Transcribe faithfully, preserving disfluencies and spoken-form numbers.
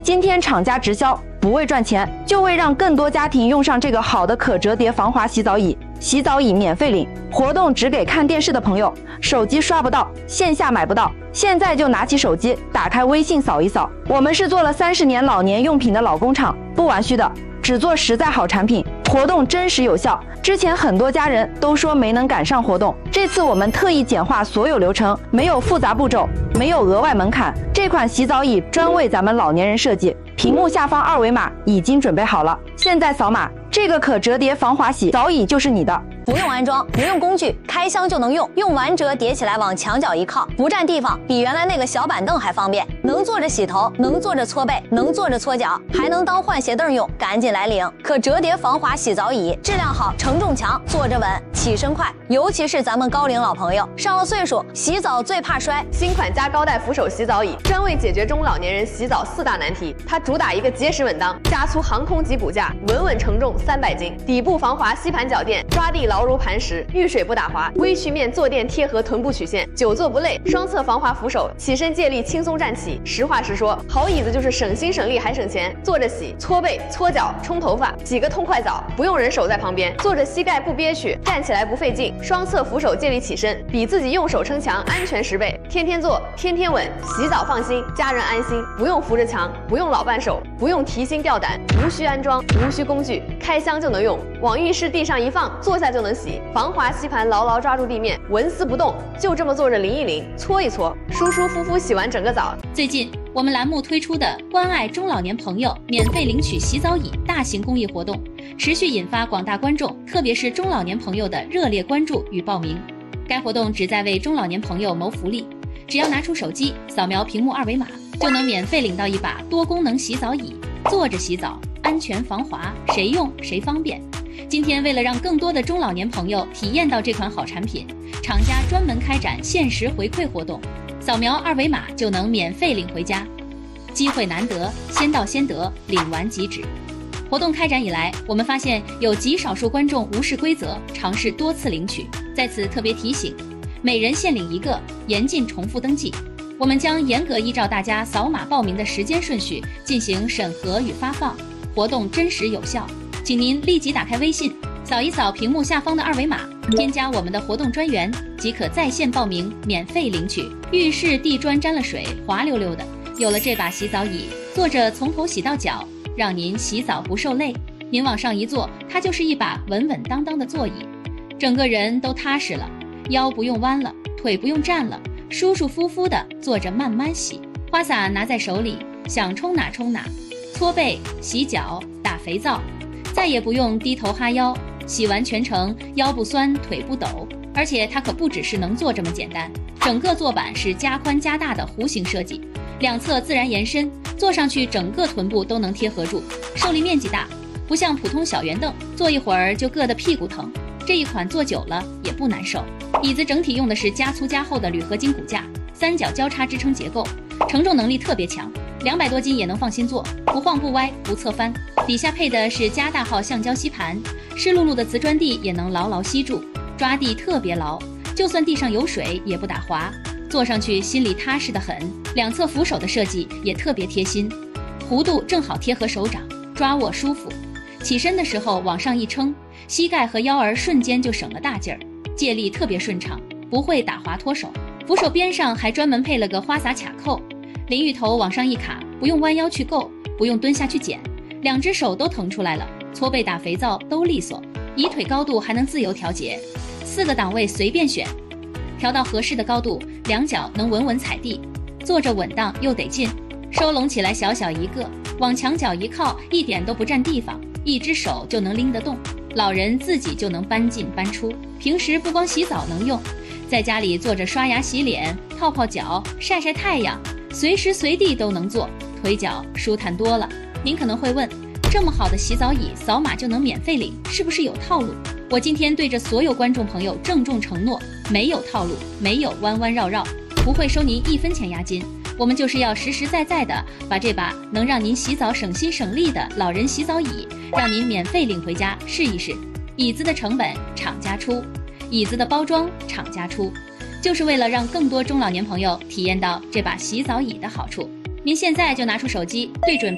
今天厂家直销，不为赚钱，就为让更多家庭用上这个好的可折叠防滑洗澡椅。洗澡椅免费领，活动只给看电视的朋友，手机刷不到，线下买不到。现在就拿起手机，打开微信扫一扫。我们是做了三十年老年用品的老工厂，不玩虚的，只做实在好产品，活动真实有效。之前很多家人都说没能赶上活动，这次我们特意简化所有流程，没有复杂步骤，没有额外门槛。这款洗澡椅专为咱们老年人设计，屏幕下方二维码已经准备好了，现在扫码，这个可折叠防滑洗澡椅就是你的。 不用安装，不用工具，开箱就能用，用完折叠起来往墙角一靠，不占地方，比原来那个小板凳还方便。能坐着洗头，能坐着搓背，能坐着搓脚，还能当换鞋凳用，赶紧来领！可折叠防滑洗澡椅，质量好，承重强，坐着稳，起身快。尤其是咱们高龄老朋友，上了岁数，洗澡最怕摔。 新款加高带扶手洗澡椅，专为解决中老年人洗澡四大难题。它主打一个结实稳当，加粗航空级骨架，稳稳承重三百斤，底部防滑吸盘脚垫，抓地牢如磐石，遇水不打滑，微曲面坐垫贴合臀部曲线，久坐不累。双侧防滑扶手，起身借力轻松站起。实话实说，好椅子就是省心省力还省钱。坐着洗、搓背、搓脚、冲头发，洗个痛快澡，不用人手在旁边，坐着膝盖不憋屈，站起来不费劲。双侧扶手借力起身，比自己用手撑墙安全十倍。天天坐，天天稳，洗澡放心，家人安心，不用扶着墙，不用老伴手，不用提心吊胆，无需安装，无需工具，开箱就能用，往浴室地上一放，坐下就能洗。防滑吸盘牢牢抓住地面，纹丝不动，就这么坐着淋一淋，搓一搓，舒舒服服洗完整个澡。 最近我们栏目推出的关爱中老年朋友免费领取洗澡椅大型公益活动，持续引发广大观众，特别是中老年朋友的热烈关注与报名。该活动旨在为中老年朋友谋福利，只要拿出手机扫描屏幕二维码，就能免费领到一把多功能洗澡椅，坐着洗澡，安全防滑，谁用谁方便。今天为了让更多的中老年朋友体验到这款好产品，厂家专门开展限时回馈活动，扫描二维码就能免费领回家。机会难得，先到先得，领完即止。活动开展以来，我们发现有极少数观众无视规则，尝试多次领取。在此特别提醒，每人限领一个，严禁重复登记。我们将严格依照大家扫码报名的时间顺序进行审核与发放，活动真实有效。请您立即打开微信，扫一扫屏幕下方的二维码，添加我们的活动专员，即可在线报名，免费领取。浴室地砖沾了水，滑溜溜的，有了这把洗澡椅，坐着从头洗到脚，让您洗澡不受累。您往上一坐，它就是一把稳稳当当的座椅，整个人都踏实了，腰不用弯了，腿不用站了，舒舒服服的坐着慢慢洗。花洒拿在手里，想冲哪冲哪，搓背、洗脚、打肥皂，再也不用低头哈腰，洗完全程腰不酸腿不抖。而且它可不只是能坐这么简单，整个坐板是加宽加大的弧形设计，两侧自然延伸，坐上去整个臀部都能贴合住，受力面积大，不像普通小圆凳，坐一会儿就硌得屁股疼。这一款坐久了也不难受。椅子整体用的是加粗加厚的铝合金骨架，三角交叉支撑结构，承重能力特别强，两百多斤也能放心坐，不晃不歪不侧翻。底下配的是加大号橡胶吸盘，湿漉漉的瓷砖地也能牢牢吸住，抓地特别牢，就算地上有水也不打滑，坐上去心里踏实得很。两侧扶手的设计也特别贴心，弧度正好贴合手掌，抓握舒服。起身的时候往上一撑，膝盖和腰儿瞬间就省了大劲儿，借力特别顺畅，不会打滑脱手。扶手边上还专门配了个花洒卡扣，淋浴头往上一卡，不用弯腰去够，不用蹲下去捡，两只手都腾出来了，搓背打肥皂都利索。椅腿高度还能自由调节，四个档位随便选，调到合适的高度，两脚能稳稳踩地，坐着稳当又得劲。收拢起来小小一个，往墙角一靠，一点都不占地方，一只手就能拎得动，老人自己就能搬进搬出。平时不光洗澡能用，在家里坐着刷牙洗脸、泡泡脚、晒晒太阳，随时随地都能做，腿脚舒坦多了。您可能会问，这么好的洗澡椅扫码就能免费领，是不是有套路？我今天对着所有观众朋友郑重承诺，没有套路，没有弯弯绕绕，不会收您一分钱押金。我们就是要实实在在的把这把能让您洗澡省心省力的老人洗澡椅，让您免费领回家试一试。椅子的成本厂家出，椅子的包装厂家出，就是为了让更多中老年朋友体验到这把洗澡椅的好处。您现在就拿出手机对准